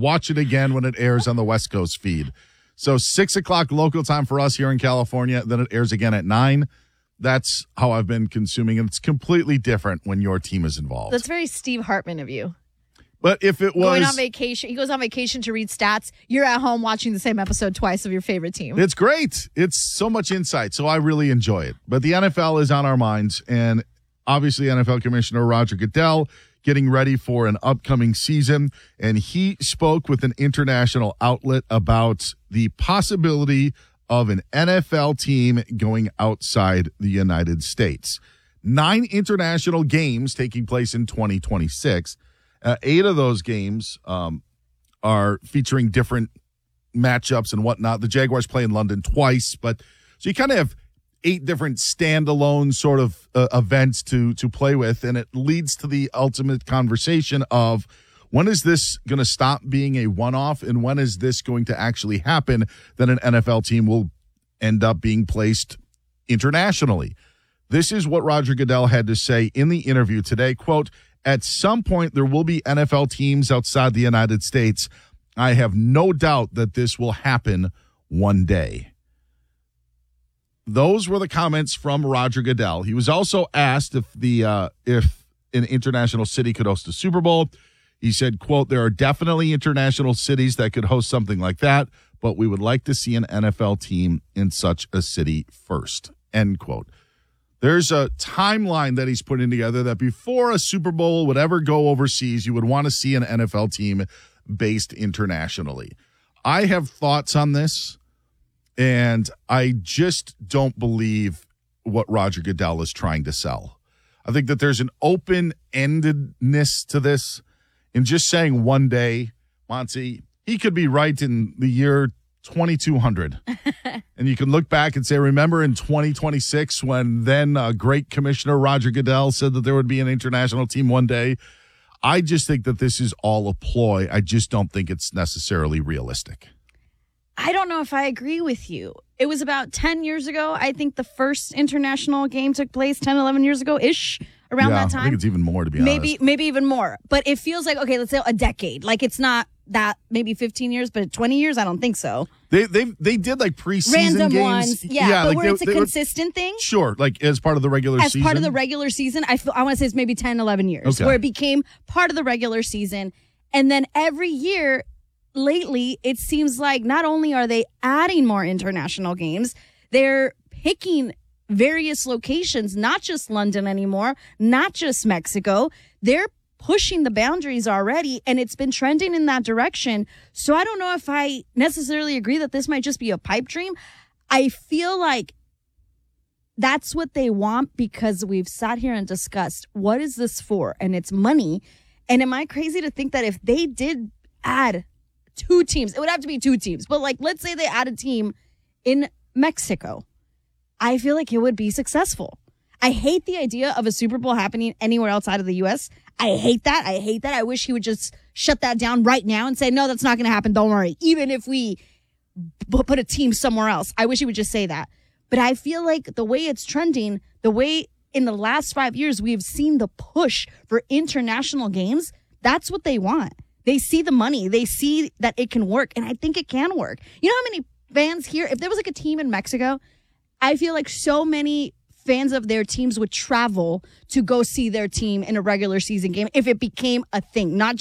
watch it again when it airs on the West Coast feed. So 6 o'clock local time for us here in California. Then it airs again at 9. That's how I've been consuming it. It's completely different when your team is involved. That's very Steve Hartman of you. But if it was going on vacation, he goes on vacation to read stats. You're at home watching the same episode twice of your favorite team. It's great. It's so much insight. So I really enjoy it. But the NFL is on our minds. And obviously NFL Commissioner Roger Goodell getting ready for an upcoming season. And he spoke with an international outlet about the possibility of an NFL team going outside the United States. 9 international games taking place in 2026. 8 of those games are featuring different matchups and whatnot. The Jaguars play in London twice, but so you kind of have 8 different standalone sort of events to play with, and it leads to the ultimate conversation of when is this going to stop being a one-off, and when is this going to actually happen that an NFL team will end up being placed internationally? This is what Roger Goodell had to say in the interview today. Quote, "At some point, there will be NFL teams outside the United States. I have no doubt that this will happen one day." Those were the comments from Roger Goodell. He was also asked if an international city could host a Super Bowl. He said, quote, "There are definitely international cities that could host something like that, but we would like to see an NFL team in such a city first," end quote. There's a timeline that he's putting together that before a Super Bowl would ever go overseas, you would want to see an NFL team based internationally. I have thoughts on this, and I just don't believe what Roger Goodell is trying to sell. I think that there's an open-endedness to this. In just saying one day, Monty, he could be right in the year 2200. And you can look back and say, remember in 2026 when then great Commissioner Roger Goodell said that there would be an international team one day? I just think that this is all a ploy. I just don't think it's necessarily realistic. I don't know if I agree with you. It was about 10 years ago. I think the first international game took place 10, 11 years ago-ish, around that time. I think it's even more, to be honest. Maybe even more. But it feels like, okay, let's say a decade. Like it's not that, maybe 15 years, but 20 years? I don't think so. They did like preseason random games. Ones. Yeah, but like where it's a consistent thing. Sure, like as part of the regular season. As part of the regular season, I want to say it's maybe 10, 11 years. Okay. Where it became part of the regular season. And then every year lately, it seems like not only are they adding more international games, they're picking various locations, not just London anymore, not just Mexico. They're pushing the boundaries already, and it's been trending in that direction. So I don't know if I necessarily agree that this might just be a pipe dream. I feel like that's what they want because we've sat here and discussed what is this for, and it's money. And am I crazy to think that if they did add 2 teams, it would have to be 2 teams, but like let's say they add a team in Mexico, I feel like it would be successful. I hate the idea of a Super Bowl happening anywhere outside of the U.S. I hate that. I wish he would just shut that down right now and say, no, that's not going to happen. Don't worry. Even if we put a team somewhere else, I wish he would just say that. But I feel like the way it's trending, the way in the last 5 years we've seen the push for international games, that's what they want. They see the money. They see that it can work, and I think it can work. You know how many fans here, if there was like a team in Mexico, I feel like so many fans of their teams would travel to go see their team in a regular season game if it became a thing, not